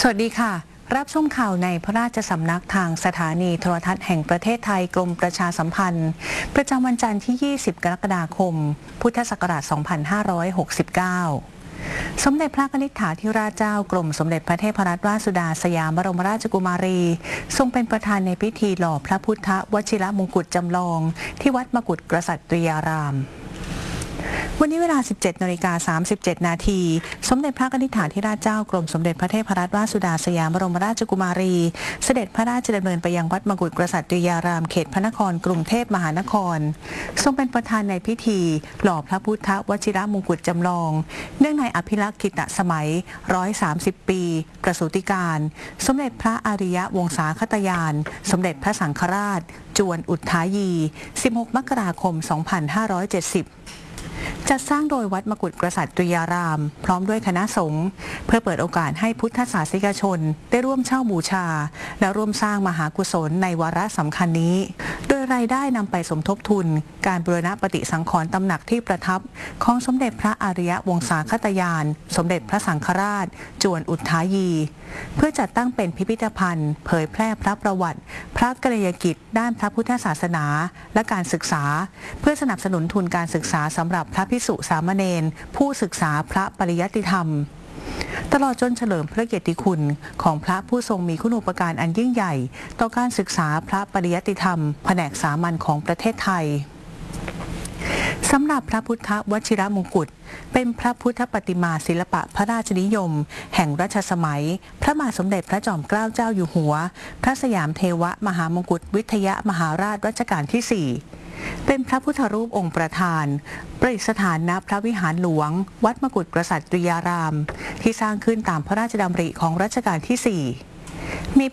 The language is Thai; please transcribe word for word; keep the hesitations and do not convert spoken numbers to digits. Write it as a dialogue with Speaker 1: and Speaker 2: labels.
Speaker 1: วัสดีค่ะรับชมข่าวในพระราชสำนักทางสถานีโทรทัศน์แห่งประเทศไทยกรมประชาสัมพันธ์ประจำวันจันทร์ที่ ยี่สิบ กรกฎาคม พุทธศักราช สองพันห้าร้อยหกสิบเก้า สมเด็จพระนิธิธิราชเจ้ากรมสมเด็จพระเทพรัตนราชสุดาสยามบรมราชกุมารีทรงเป็นประธานในพิธีหล่อพระพุทธวชิรมงกุฎจำลองที่วัดมกุฎกษัตริยารามวันนี้เวลา สิบเจ็ดนาฬิกาสามสิบเจ็ด นาทีสมเด็จพระนิธิธิราชเจ้ากรมสมเด็จพระเทพรัตนราชสุดาสยามบรมราชกุมารีเสด็จพระราชดำเนินไปยังวัดมกุฎกษัตริยารามเขตพระนครกรุงเทพมหานครทรงเป็นประธานในพิธีหล่อพระพุทธวชิรมงกุฎจำลองเนื่องในอภิลักษิตสมัยหนึ่งร้อยสามสิบปีประสูติการสมเด็จพระอริยวงศาคตยานสมเด็จพระสังฆราชจวนอุทายี สิบหก มกราคม สองพันห้าร้อยเจ็ดสิบจัดสร้างโดยวัดมกุฎกษัตริยารามพร้อมด้วยคณะสงฆ์เพื่อเปิดโอกาสให้พุทธศาสนิกชนได้ร่วมเช่าบูชาและร่วมสร้างมหากุศลในวาระสำคัญนี้โดยรายได้นำไปสมทบทุนการบูรณะปฏิสังขรณ์ตำหนักที่ประทับของสมเด็จพระอริยวงศาคตยานสมเด็จพระสังฆราชจวนอุทายีเพื่อจัดตั้งเป็นพิพิธภัณฑ์เผยแพร่พระประวัติพระกรณียกิจด้านพระพุทธศาสนาและการศึกษาเพื่อสนับสนุนทุนการศึกษาสำหรับพระภิกษุสามเณรผู้ศึกษาพระปริยัติธรรมตลอดจนเฉลิมพระเกียรติคุณของพระผู้ทรงมีคุณูปการอันยิ่งใหญ่ต่อการศึกษาพระปริยัติธรรมแผนกสามัญของประเทศไทยสำหรับพระพุทธวชิรมงกุฎเป็นพระพุทธประติมาศิลปะพระราชนิยมแห่งรัชสมัยพระบาทสมเด็จพระจอมเกล้าเจ้าอยู่หัวพระสยามเทวมหามงกุฎวิทยมหาราชรัชกาลที่ สี่เป็นพระพุทธรูปองค์ประธานประดิษฐานณพระวิหารหลวงวัดมกุฎกษัตริยารามที่สร้างขึ้นตามพระราชดำริของรัชกาลที่ สี่